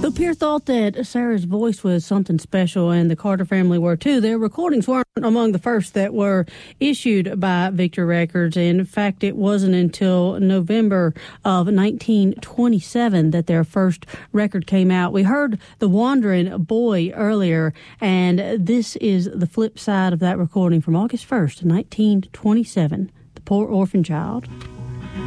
Though Pierre thought that Sarah's voice was something special, and the Carter family were too, their recordings weren't among the first that were issued by Victor Records. In fact, it wasn't until November of 1927 that their first record came out. We heard The Wandering Boy earlier, and this is the flip side of that recording from August 1st, 1927, The Poor Orphan Child.